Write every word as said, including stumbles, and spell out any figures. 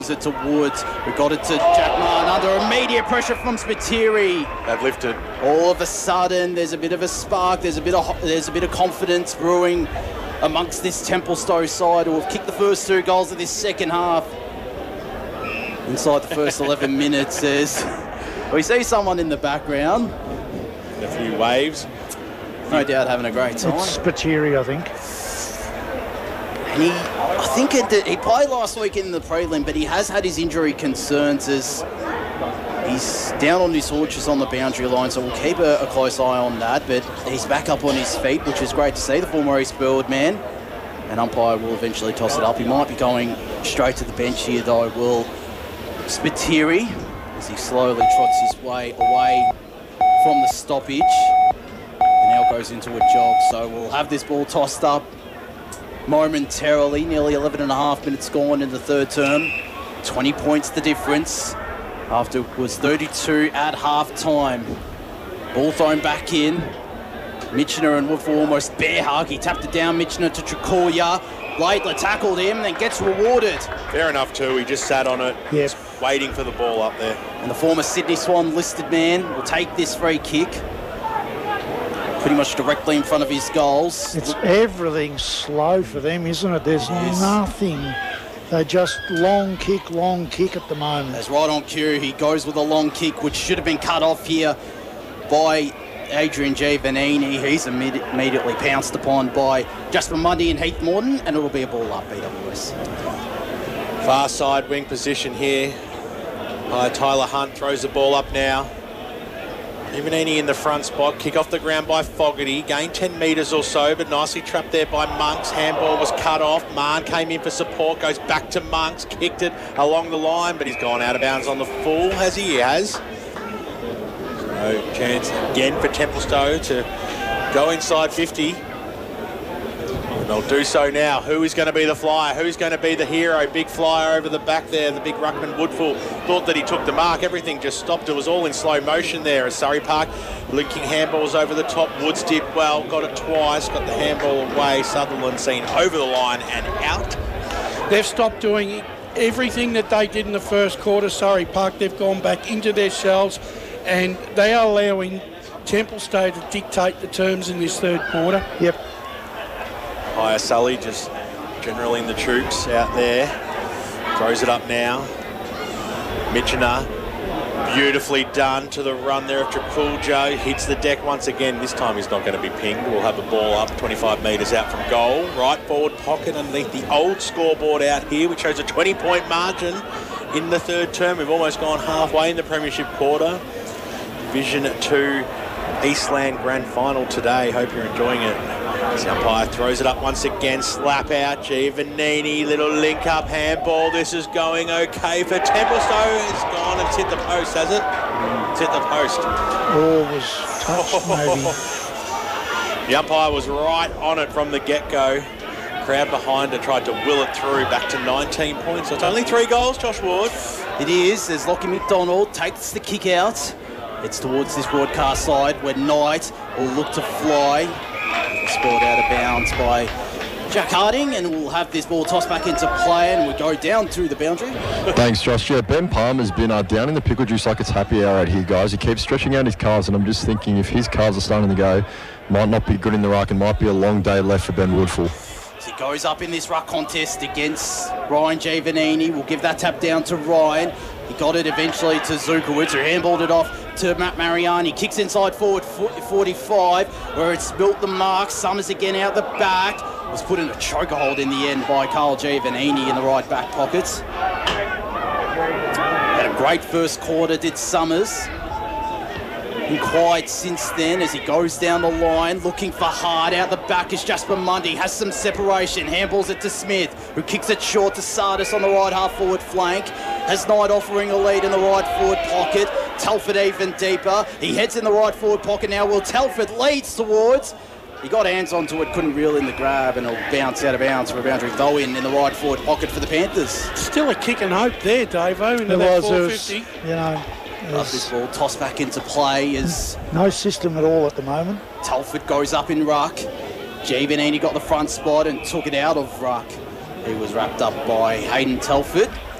it to Woods, we got it to Jackman under immediate pressure from Spiteri. They've lifted. All of a sudden, there's a bit of a spark. There's a bit of there's a bit of confidence brewing amongst this Templestowe side, who have kicked the first two goals of this second half. Inside the first eleven minutes, there's we see someone in the background. A few waves. No doubt having a great time. It's Spiteri, I think. He, I think it, he played last week in the prelim, but he has had his injury concerns as he's down on his haunches on the boundary line, so we'll keep a, a close eye on that. But he's back up on his feet, which is great to see, the former East Burwood man. And umpire will eventually toss it up. He might be going straight to the bench here, though, will Spiteri, as he slowly trots his way away from the stoppage. And now goes into a jog, so we'll have this ball tossed up momentarily. Nearly eleven and a half minutes gone in the third term. twenty points the difference after it was thirty-two at half time. Ball thrown back in. Michener and Woodford almost bear hug. He tapped it down, Michener to Trakoya. Laidler tackled him, then gets rewarded. Fair enough too, he just sat on it. Yep. Just waiting for the ball up there. And the former Sydney Swan listed man will take this free kick. Pretty much directly in front of his goals. It's everything slow for them, isn't it? There's Yes. nothing. They just long kick, long kick at the moment. That's right on cue. He goes with a long kick, which should have been cut off here by Adrian Giovannini. He's imme- immediately pounced upon by Jasper Mundy and Heath Morton, and it'll be a ball up, B W S. Far side wing position here. Uh, Tyler Hunt throws the ball up now. Giovannini in the front spot, kick off the ground by Fogarty, gained ten metres or so, but nicely trapped there by Monks. Handball was cut off. Mahon came in for support, goes back to Monks, kicked it along the line, but he's gone out of bounds on the full, has he? He has. So chance again for Templestowe to go inside fifty. And they'll do so now. Who is going to be the flyer? Who's going to be the hero? Big flyer over the back there, the big ruckman Woodfull. Thought that he took the mark. Everything just stopped. It was all in slow motion there as Surrey Park linking handballs over the top. Woods did well, got it twice, got the handball away. Sutherland seen over the line and out. They've stopped doing everything that they did in the first quarter. Surrey Park, they've gone back into their shells and they are allowing Templestowe to dictate the terms in this third quarter. Yep. Higher Sully just generally in the troops out there. Throws it up now. Michener, beautifully done to the run there of Trakuljo. Hits the deck once again. This time he's not going to be pinged. We'll have the ball up twenty-five metres out from goal. Right forward pocket underneath the old scoreboard out here, which shows a twenty point margin in the third term. We've almost gone halfway in the Premiership quarter. Division two Eastland Grand Final today. Hope you're enjoying it. The umpire throws it up once again, slap out, Giovannini, little link up handball. This is going okay for Templestowe. It's gone and it's hit the post, has it? It's hit the post. Or was touched maybe. The umpire was right on it from the get-go. Crowd behind her tried to will it through back to nineteen points. So it's only three goals, Josh Ward. It is, as Lockie McDonald takes the kick out. It's towards this broadcast side where Knight will look to fly. Scored out of bounds by Jack Harding, and we'll have this ball tossed back into play, and we go down to the boundary. Thanks, Josh. Yeah, Ben Palmer's been uh, down in the pickle juice like it's happy hour out here, guys. He keeps stretching out his calves, and I'm just thinking if his calves are starting to go, might not be good in the ruck, and might be a long day left for Ben Woodfull. As he goes up in this ruck contest against Ryan Giovannini, we'll give that tap down to Ryan. He got it eventually to Zukowitz, who handballed it off to Matt Mariani. Kicks inside forward forty-five, where it's built the mark. Summers again out the back. Was put in a choker hold in the end by Carl Giovannini in the right back pockets. Had a great first quarter, did Summers. Been quiet since then as he goes down the line, looking for hard out the back as Jasper Mundy has some separation. Handballs it to Smith, who kicks it short to Sardis on the right half forward flank. Has Knight offering a lead in the right forward pocket. Telford even deeper. He heads in the right forward pocket now. Will Telford leads towards. He got hands onto it, couldn't reel in the grab, and it'll bounce out of bounds for a boundary throw in in the right forward pocket for the Panthers. Still a kick and hope there, Davo, into There that was, four there was, fifty. you know, Love this ball tossed back into play as no system at all at the moment. Telford goes up in ruck. Giovannini got the front spot and took it out of ruck. He was wrapped up by Hayden Telford.